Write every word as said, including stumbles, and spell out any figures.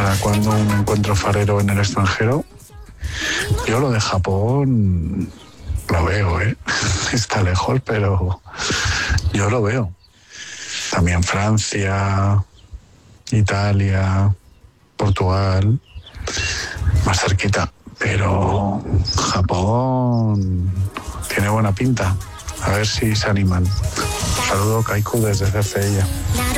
¿Para cuándo un encuentro farero en el extranjero? Yo lo de Japón lo veo, ¿eh? Está lejos, pero yo lo veo. También Francia, Italia, Portugal, más cerquita. Pero Japón tiene buena pinta. A ver si se animan. Saludo, Kaiku, desde Cercedilla.